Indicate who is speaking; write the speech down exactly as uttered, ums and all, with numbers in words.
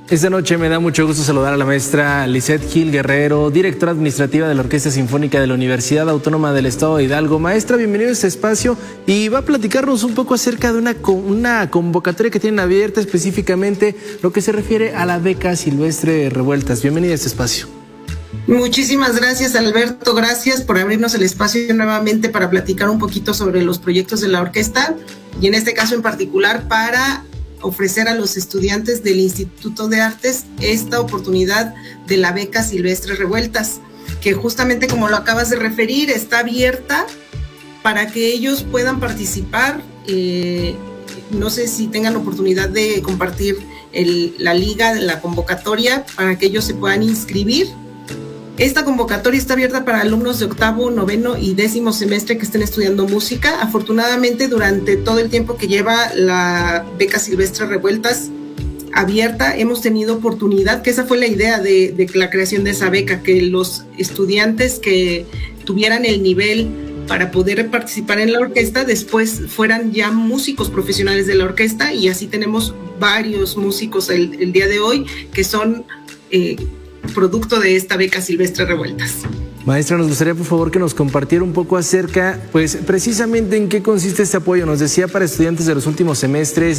Speaker 1: Esta noche me da mucho gusto saludar a la maestra Lisette Gil Guerrero, directora administrativa de la Orquesta Sinfónica de la Universidad Autónoma del Estado de Hidalgo. Maestra, bienvenida a este espacio y va a platicarnos un poco acerca de una, una convocatoria que tienen abierta, específicamente lo que se refiere a la beca Silvestre Revueltas. Bienvenida a este espacio.
Speaker 2: Muchísimas gracias, Alberto. Gracias por abrirnos el espacio nuevamente para platicar un poquito sobre los proyectos de la orquesta y en este caso en particular para ofrecer a los estudiantes del Instituto de Artes esta oportunidad de la beca Silvestre Revueltas, que justamente como lo acabas de referir, está abierta para que ellos puedan participar. Eh, no sé si tengan oportunidad de compartir el, la liga, la convocatoria, para que ellos se puedan inscribir. Esta convocatoria está abierta para alumnos de octavo, noveno y décimo semestre que estén estudiando música. Afortunadamente, durante todo el tiempo que lleva la beca Silvestre Revueltas abierta, hemos tenido oportunidad, que esa fue la idea de, de la creación de esa beca, que los estudiantes que tuvieran el nivel para poder participar en la orquesta después fueran ya músicos profesionales de la orquesta, y así tenemos varios músicos el, el día de hoy que son eh, producto de esta beca Silvestre Revueltas.
Speaker 1: Maestra, nos gustaría por favor que nos compartiera un poco acerca, pues precisamente en qué consiste este apoyo. Nos decía para estudiantes de los últimos semestres.